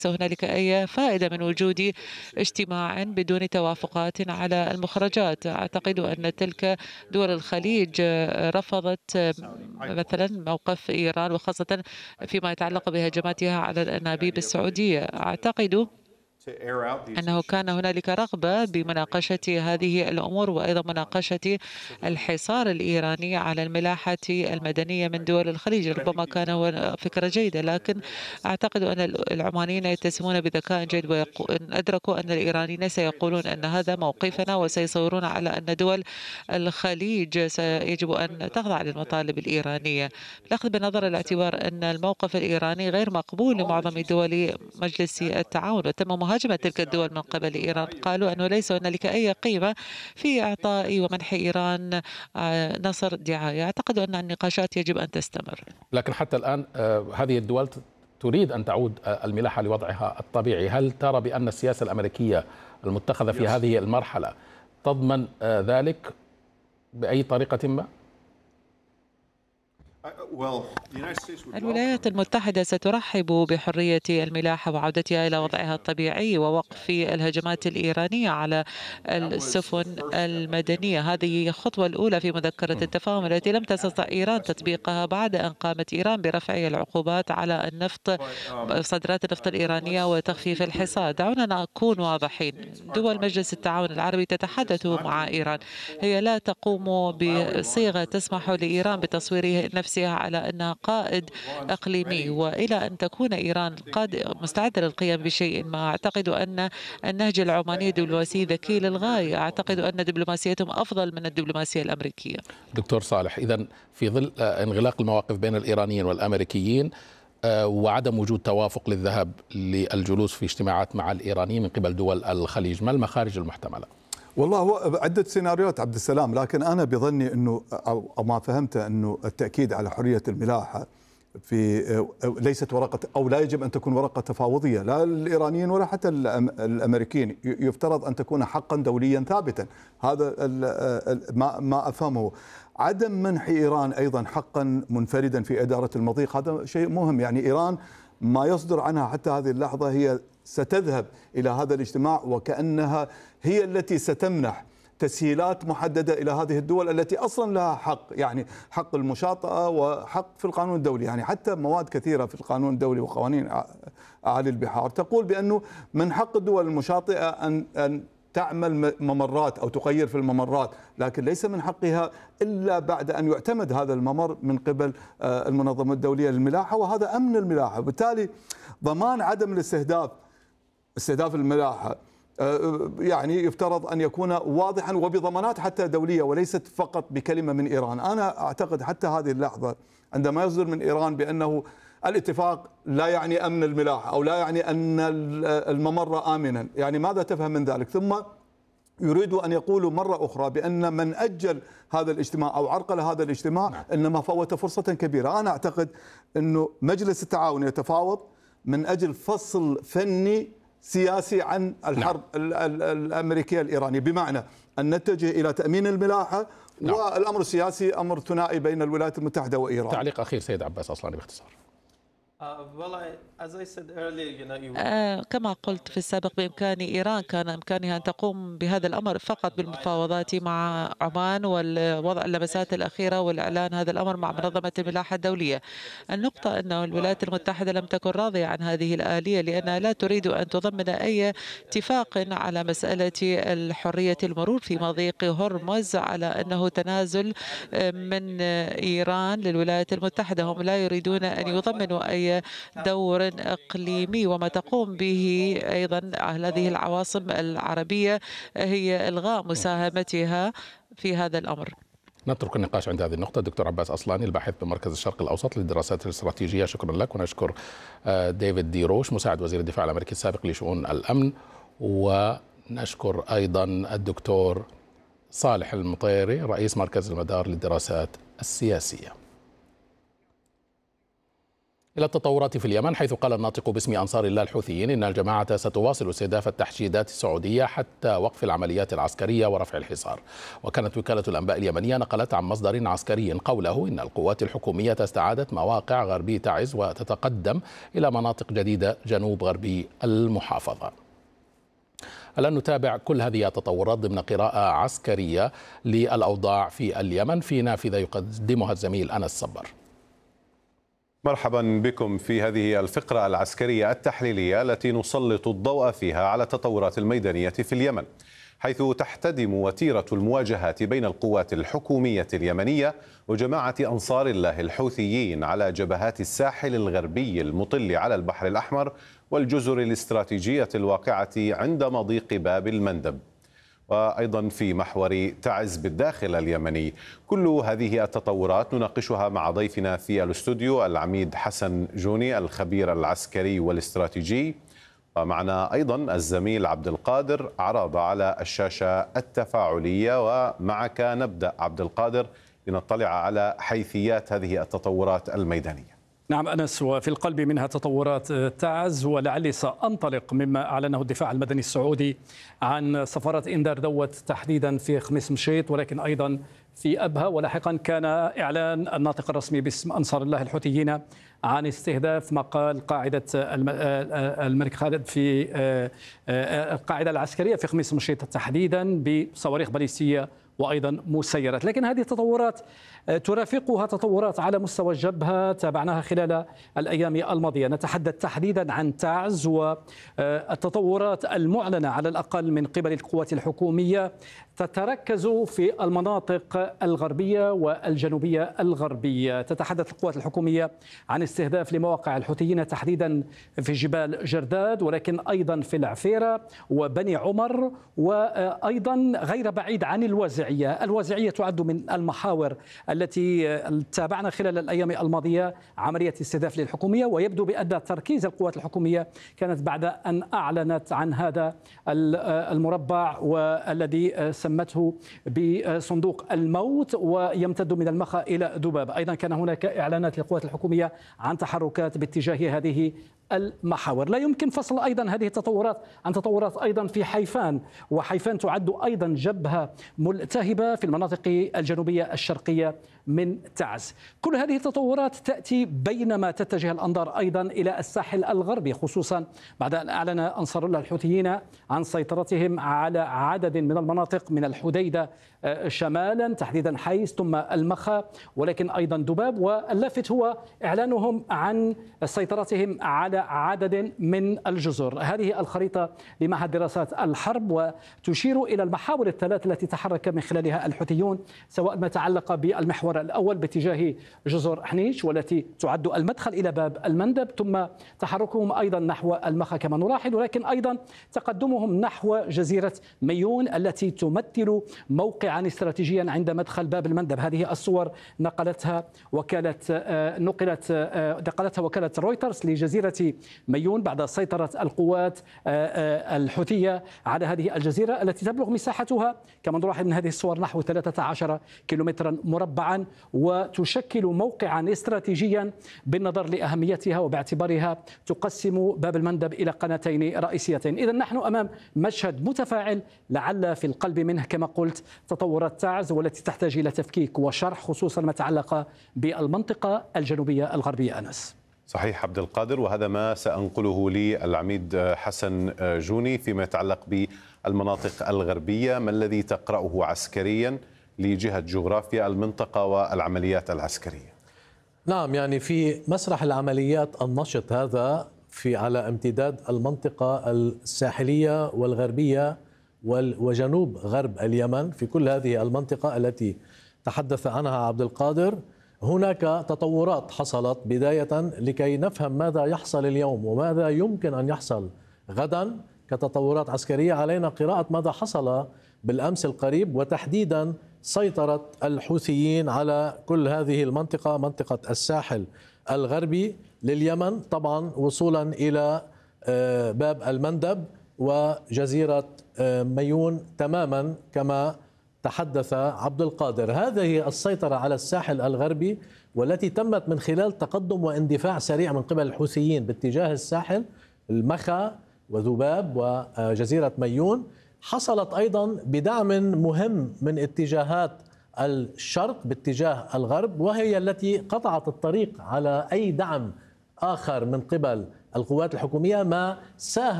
هنالك أي فائدة من وجود اجتماع بدون توافقات على المخرجات. أعتقد أن تلك دول الخليج رفضت مثلا موقف إيران، وخاصة فيما يتعلق بهجماتها على الأنابيب السعودية. أعتقد أنه كان هنالك رغبة بمناقشة هذه الأمور، وأيضا مناقشة الحصار الإيراني على الملاحة المدنية من دول الخليج. ربما كان هو فكرة جيدة، لكن أعتقد أن العمانيين يتسمون بذكاء جيد، وإن أدركوا أن الإيرانيين سيقولون أن هذا موقفنا، وسيصورون على أن دول الخليج يجب أن تخضع للمطالب الإيرانية. بالأخذ بنظر الاعتبار أن الموقف الإيراني غير مقبول لمعظم دول مجلس التعاون، وتم مهاجمة تلك الدول من قبل إيران، قالوا أنه ليس هنالك أي قيمة في إعطاء ومنح إيران نصر دعاية. أعتقد أن النقاشات يجب أن تستمر. لكن حتى الآن هذه الدول تريد أن تعود الملاحة لوضعها الطبيعي. هل ترى بأن السياسة الأمريكية المتخذة في هذه المرحلة تضمن ذلك بأي طريقة ما؟ الولايات المتحدة سترحب بحرية الملاحة وعودتها إلى وضعها الطبيعي ووقف الهجمات الإيرانية على السفن المدنية. هذه الخطوة الأولى في مذكرة التفاهم التي لم تستطع إيران تطبيقها بعد أن قامت إيران برفع العقوبات على النفط، صادرات النفط الإيرانية، وتخفيف الحصار. دعونا نكون واضحين، دول مجلس التعاون العربي تتحدث مع إيران، هي لا تقوم بصيغة تسمح لإيران بتصوير نفسها على أنها قائد إقليمي، وإلى أن تكون إيران مستعدة للقيام بشيء ما. أعتقد أن النهج العماني دبلوماسي ذكي للغاية، أعتقد أن دبلوماسيتهم أفضل من الدبلوماسية الأمريكية. دكتور صالح، إذن في ظل انغلاق المواقف بين الإيرانيين والأمريكيين وعدم وجود توافق للذهاب للجلوس في اجتماعات مع الإيرانيين من قبل دول الخليج، ما المخارج المحتملة؟ والله هو عدة سيناريوهات عبد السلام، لكن أنا بظني أنه أو ما فهمته أنه التأكيد على حرية الملاحة في ليست ورقة، أو لا يجب أن تكون ورقة تفاوضية لا للإيرانيين ولا حتى الأمريكيين، يفترض أن تكون حقا دوليا ثابتا. هذا ما أفهمه. عدم منح إيران أيضا حقا منفردا في إدارة المضيق، هذا شيء مهم. يعني إيران ما يصدر عنها حتى هذه اللحظة هي ستذهب إلى هذا الاجتماع وكأنها هي التي ستمنح تسهيلات محددة إلى هذه الدول التي أصلا لها حق، يعني حق المشاطئة وحق في القانون الدولي. يعني حتى مواد كثيرة في القانون الدولي وقوانين أعالي البحار تقول بأنه من حق الدول المشاطئة أن تعمل ممرات أو تغير في الممرات، لكن ليس من حقها إلا بعد أن يعتمد هذا الممر من قبل المنظمة الدولية للملاحة، وهذا أمن الملاحة. وبالتالي ضمان عدم استهداف الملاحة يعني يفترض أن يكون واضحا وبضمانات حتى دولية، وليست فقط بكلمة من إيران. أنا أعتقد حتى هذه اللحظة عندما يصدر من إيران بأنه الاتفاق لا يعني أمن الملاحة أو لا يعني أن الممر آمنا، يعني ماذا تفهم من ذلك؟ ثم يريدوا أن يقولوا مرة أخرى بأن من أجل هذا الاجتماع أو عرقل هذا الاجتماع إنما فوت فرصة كبيرة. أنا أعتقد أنه مجلس التعاون يتفاوض من أجل فصل فني سياسي عن الحرب الأمريكية الإيرانية، بمعنى أن نتجه إلى تأمين الملاحة. والأمر السياسي أمر ثنائي بين الولايات المتحدة وإيران. تعليق أخير سيد عباس أصلاني باختصار. كما قلت في السابق، بإمكان إيران كان إمكانها أن تقوم بهذا الأمر فقط بالمفاوضات مع عمان ووضع اللمسات الأخيرة والإعلان هذا الأمر مع منظمة الملاحة الدولية. النقطة أن الولايات المتحدة لم تكن راضية عن هذه الآلية لأنها لا تريد أن تضمن أي اتفاق على مسألة الحرية المرور في مضيق هرمز، على أنه تنازل من إيران للولايات المتحدة. هم لا يريدون أن يضمنوا أي دور إقليمي، وما تقوم به أيضا هذه العواصم العربية هي إلغاء مساهمتها في هذا الأمر. نترك النقاش عند هذه النقطة. الدكتور عباس أصلاني الباحث بمركز الشرق الأوسط للدراسات الاستراتيجية، شكرا لك. ونشكر ديفيد دي روش مساعد وزير الدفاع الأمريكي السابق لشؤون الأمن، ونشكر أيضا الدكتور صالح المطيري رئيس مركز المدار للدراسات السياسية. إلى التطورات في اليمن، حيث قال الناطق باسم أنصار الله الحوثيين إن الجماعة ستواصل استهداف التحشيدات السعودية حتى وقف العمليات العسكرية ورفع الحصار. وكانت وكالة الأنباء اليمنية نقلت عن مصدر عسكري قوله إن القوات الحكومية استعادت مواقع غربي تعز وتتقدم إلى مناطق جديدة جنوب غربي المحافظة. الآن نتابع كل هذه التطورات ضمن قراءة عسكرية للأوضاع في اليمن في نافذة يقدمها الزميل أنس صبر. مرحبا بكم في هذه الفقرة العسكرية التحليلية التي نسلط الضوء فيها على التطورات الميدانية في اليمن، حيث تحتدم وتيرة المواجهات بين القوات الحكومية اليمنية وجماعة أنصار الله الحوثيين على جبهات الساحل الغربي المطل على البحر الأحمر والجزر الاستراتيجية الواقعة عند مضيق باب المندب، وأيضا في محور تعز بالداخل اليمني. كل هذه التطورات نناقشها مع ضيفنا في الاستوديو العميد حسن جوني الخبير العسكري والاستراتيجي، ومعنا أيضا الزميل عبد القادر عراضة على الشاشة التفاعلية. ومعك نبدأ عبد القادر لنطلع على حيثيات هذه التطورات الميدانية. نعم أنس، وفي القلب منها تطورات تعز، ولعلي سأنطلق مما أعلنه الدفاع المدني السعودي عن سفارة إندر دوت تحديدا في خميس مشيط، ولكن أيضا في أبها. ولاحقا كان إعلان الناطق الرسمي باسم أنصار الله الحوثيين عن استهداف مقال قاعدة الملك خالد في القاعدة العسكرية في خميس مشيط تحديدا بصواريخ باليستية وأيضا مسيرات. لكن هذه التطورات ترافقها تطورات على مستوى الجبهة تابعناها خلال الأيام الماضية. نتحدث تحديدا عن تعز والتطورات المعلنة على الأقل من قبل القوات الحكومية تتركز في المناطق الغربية والجنوبية الغربية. تتحدث القوات الحكومية عن استهداف لمواقع الحوثيين تحديدا في جبال جرداد، ولكن أيضا في العفيرة وبني عمر، وأيضا غير بعيد عن الوازعية. الوازعية تعد من المحاور التي تابعنا خلال الأيام الماضية عملية استهداف للحكومية، ويبدو بأن تركيز القوات الحكومية كانت بعد أن أعلنت عن هذا المربع والذي سمته بصندوق الموت ويمتد من المخا إلى دباب. أيضا كان هناك إعلانات للقوات الحكومية عن تحركات باتجاه هذه المحاور. لا يمكن فصل أيضا هذه التطورات عن تطورات أيضا في حيفان، وحيفان تعد أيضا جبهة ملتهبة في المناطق الجنوبية الشرقية من تعز. كل هذه التطورات تأتي بينما تتجه الأنظار أيضا إلى الساحل الغربي، خصوصا بعد أن أعلن أنصار الله الحوثيين عن سيطرتهم على عدد من المناطق من الحديدة شمالا تحديدا حيس ثم المخا، ولكن أيضا دباب. واللافت هو إعلانهم عن سيطرتهم على عدد من الجزر. هذه الخريطة لمعهد دراسات الحرب وتشير إلى المحاور الثلاث التي تحرك من خلالها الحوثيون، سواء ما تعلق بالمحور الأول باتجاه جزر حنيش والتي تعد المدخل إلى باب المندب، ثم تحركهم أيضا نحو المخا كما نلاحظ، ولكن أيضا تقدمهم نحو جزيرة ميون التي تمثل موقعا استراتيجيا عند مدخل باب المندب. هذه الصور نقلتها وكالة رويترز لجزيرة ميون بعد سيطرة القوات الحوثية على هذه الجزيرة التي تبلغ مساحتها كما نلاحظ من هذه الصور نحو 13 كيلومترا مربعا، وتشكل موقعا استراتيجيا بالنظر لأهميتها وباعتبارها تقسم باب المندب إلى قناتين رئيسيتين. إذا نحن أمام مشهد متفاعل لعل في القلب منه كما قلت تطورات تعز والتي تحتاج إلى تفكيك وشرح، خصوصا ما تعلق بالمنطقة الجنوبية الغربية. أنس صحيح عبد القادر، وهذا ما سأنقله للعميد حسن جوني فيما يتعلق بالمناطق الغربية. ما الذي تقرأه عسكريا لجهة جغرافيا المنطقة والعمليات العسكرية؟ نعم، يعني في مسرح العمليات النشط هذا على امتداد المنطقة الساحلية والغربية وجنوب غرب اليمن، في كل هذه المنطقة التي تحدث عنها عبد القادر هناك تطورات حصلت بداية لكي نفهم ماذا يحصل اليوم وماذا يمكن أن يحصل غدا كتطورات عسكرية. علينا قراءة ماذا حصل بالأمس القريب، وتحديدا سيطرة الحوثيين على كل هذه المنطقة، منطقة الساحل الغربي لليمن، طبعا وصولا إلى باب المندب وجزيرة ميون تماما كما تحدث عبد القادر. هذه السيطرة على الساحل الغربي والتي تمت من خلال تقدم واندفاع سريع من قبل الحوثيين باتجاه الساحل، المخا وذباب وجزيرة ميون، حصلت أيضا بدعم مهم من اتجاهات الشرق باتجاه الغرب، وهي التي قطعت الطريق على أي دعم آخر من قبل القوات الحكومية، ما ساهم